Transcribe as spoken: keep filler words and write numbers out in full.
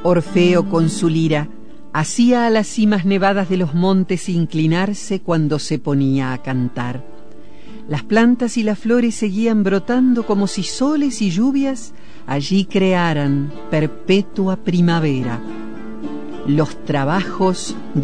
Orfeo con su lira hacía a las cimas nevadas de los montes inclinarse cuando se ponía a cantar. Las plantas y las flores seguían brotando como si soles y lluvias allí crearan perpetua primavera. Los trabajos